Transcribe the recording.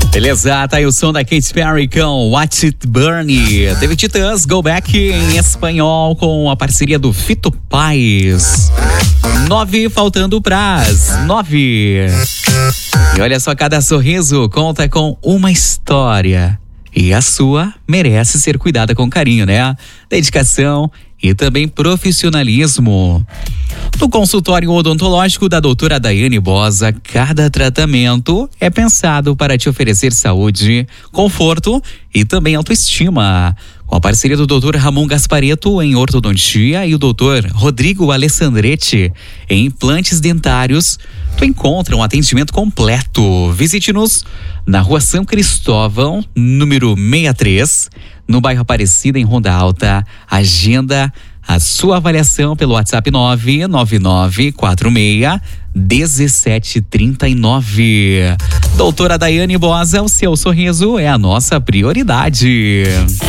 Beleza, tá aí o som da Katy Perry com Watch It Burn. Teve Titãs Go Back em espanhol com a parceria do Fito Paz. 9 faltando pras 9. E olha só, cada sorriso conta com uma história. E a sua merece ser cuidada com carinho, né? Dedicação e também profissionalismo. No consultório odontológico da doutora Daiane Bosa, cada tratamento é pensado para te oferecer saúde, conforto e também autoestima. Com a parceria do Dr. Ramon Gasparetto em ortodontia e o Dr. Rodrigo Alessandretti em implantes dentários, tu encontra um atendimento completo. Visite-nos na Rua São Cristóvão, número 63, no bairro Aparecida, em Ronda Alta. Agenda a sua avaliação pelo WhatsApp 99946-1739. Doutora Daiane Bosa, o seu sorriso é a nossa prioridade.